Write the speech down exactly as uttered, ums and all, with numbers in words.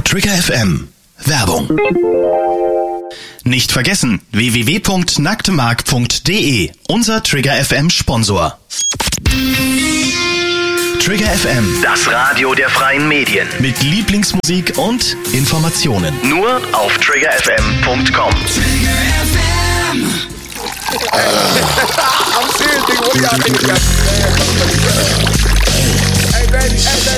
Trigger F M. Werbung. Nicht vergessen, w w w punkt nacktemark punkt d e, unser Trigger F M Sponsor. Trigger F M, das Radio der freien Medien. Mit Lieblingsmusik und Informationen. Nur auf trigger f m punkt com. Trigger F M. I'm serious, nigga. What are y'all niggas got to say? Hey, baby, hey, baby.